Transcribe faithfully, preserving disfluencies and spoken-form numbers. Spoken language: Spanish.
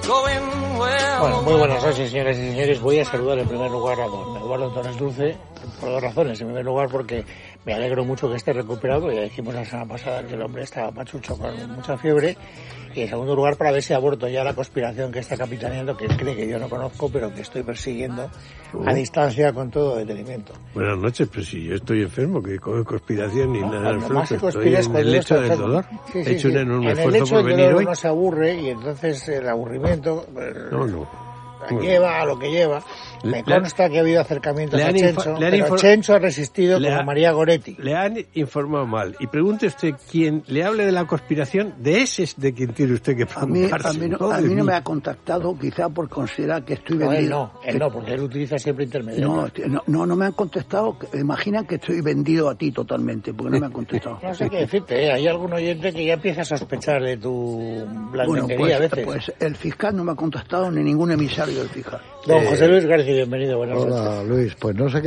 Bueno, muy buenas noches, señoras y señores. Voy a saludar en primer lugar a don Eduardo Torres Dulce por dos razones. En primer lugar, porque me alegro mucho que esté recuperado. Ya dijimos la semana pasada que el hombre estaba pachucho con mucha fiebre. Y en segundo lugar, para ver si aborto ya la conspiración que está capitaneando, que él cree que yo no conozco, pero que estoy persiguiendo uh. a distancia con todo detenimiento. Buenas noches, pero si yo estoy enfermo, que con conspiración ni no, nada del frente, estoy en el lecho del dolor. Sí, sí, He hecho sí. un enorme en esfuerzo por venir hoy. Uno se aburre y entonces el aburrimiento pues, no, no. lleva a lo que lleva. Me le, consta que ha habido acercamientos a Chencho, le pero infor- Chencho ha resistido como ha, María Goretti. Le han informado mal. Y pregunte usted, quien le hable de la conspiración, de ese es de quien tiene usted que preocuparse. A mí, a mí, no, a mí no me ha contactado, quizá por considerar que estoy no, vendido. Él no, él no, porque él utiliza siempre intermediarios. No, no, no, no me han contestado. Imaginan que estoy vendido a ti totalmente, porque no me han contestado. No sé qué decirte, ¿eh? Hay algún oyente que ya empieza a sospechar de tu blanquería bueno, pues, a veces. Pues el fiscal no me ha contestado, ni ningún emisario del fiscal. Don José Luis García, bienvenido, buenas noches. Hola Luis, pues no sé qué